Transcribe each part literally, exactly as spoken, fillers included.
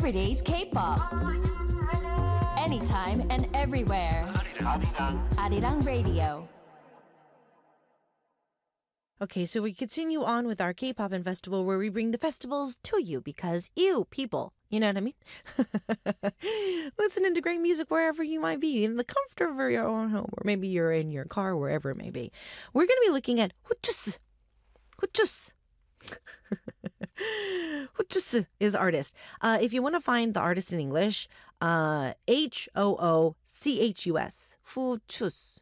everyday's K-pop. Anytime and everywhere. Arirang Radio. Okay, so we continue on with our K-pop and festival where we bring the festivals to you because you people, you know what I mean? Listening to great music wherever you might be, in the comfort of your own home, or maybe you're in your car, wherever it may be. We're going to be looking at Hoochus. Hoochus. Hoochus is the artist. Uh, if you want to find the artist in English, uh, H O O C H U S. Hoochus.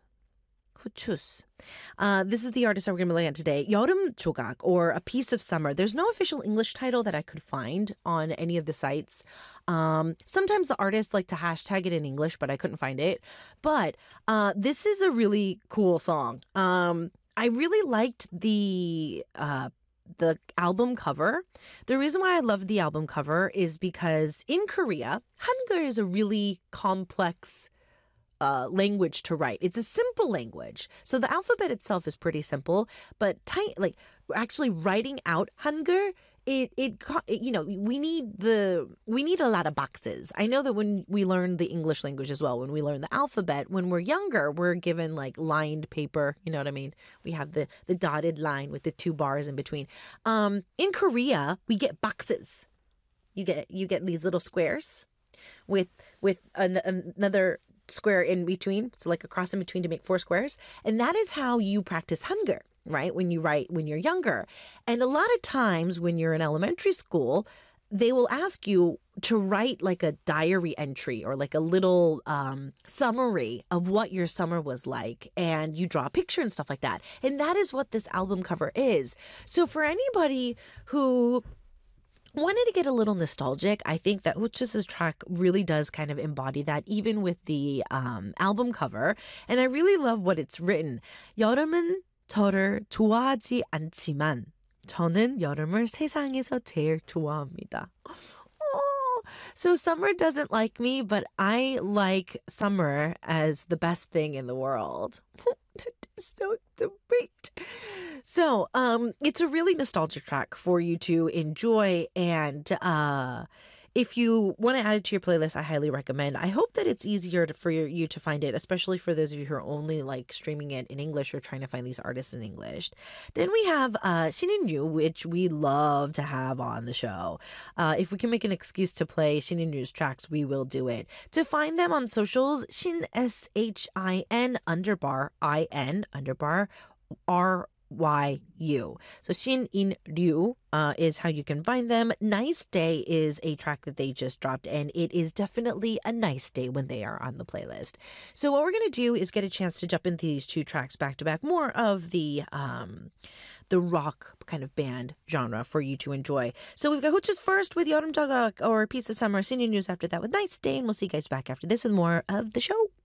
Hoochus. Uh, this is the artist that we're going to be looking at today. 여름 조각, or A Piece of Summer. There's no official English title that I could find on any of the sites. Um, sometimes the artists like to hashtag it in English, but I couldn't find it. But uh, this is a really cool song. Um, I really liked the uh, the album cover. The reason why I love the album cover is because in Korea, Hangul is a really complex Uh, language to write. It's a simple language. So the alphabet itself is pretty simple, but ti- like actually writing out Hangul, it, it, it, you know, we need the, we need a lot of boxes. I know that when we learn the English language as well, when we learn the alphabet, when we're younger, we're given like lined paper. You know what I mean? We have the, the dotted line with the two bars in between. Um, in Korea, we get boxes. You get, you get these little squares with, with an, another square in between, so like a cross in between to make four squares. And that is how you practice Hangul, right? When you write when you're younger. And a lot of times when you're in elementary school, they will ask you to write like a diary entry or like a little um, summary of what your summer was like. And you draw a picture and stuff like that. And that is what this album cover is. So for anybody who wanted to get a little nostalgic, I think that Hoochus' track really does kind of embody that, even with the um, album cover. And I really love what it's written. 여름은 저를 좋아하지 않지만 저는 여름을 세상에서 제일 좋아합니다. Oh, so summer doesn't like me, but I like summer as the best thing in the world. That is so sweet. So, um, it's a really nostalgic track for you to enjoy, and uh, if you want to add it to your playlist, I highly recommend. I hope that it's easier to, for you to find it, especially for those of you who are only like streaming it in English or trying to find these artists in English. Then we have uh, Shin In-ryu, which we love to have on the show. Uh, if we can make an excuse to play Shin In-ryu's tracks, we will do it. To find them on socials, Shin S H I N underbar I N underbar R Y U. So Shin In-ryu uh, is how you can find them. Nice Day is a track that they just dropped, and it is definitely a nice day when they are on the playlist. So what we're going to do is get a chance to jump into these two tracks back to back, more of the um, the rock kind of band genre for you to enjoy. So we've got Hoochus first with 여름 조각, or Piece of Summer, Shin In-ryu's after that with Nice Day, and we'll see you guys back after this with more of the show.